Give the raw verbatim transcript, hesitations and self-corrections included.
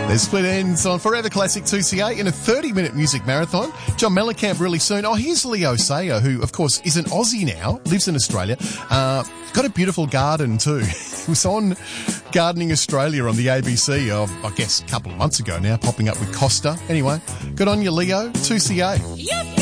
There's Split Ends on Forever Classic two C A in a thirty-minute music marathon. John Mellencamp really soon. Oh, here's Leo Sayer, who, of course, is an Aussie now, lives in Australia. Uh, got a beautiful garden too. He was on Gardening Australia on the A B C, oh, I guess, a couple of months ago now, popping up with Costa. Anyway, good on you, Leo, two C A. Yep.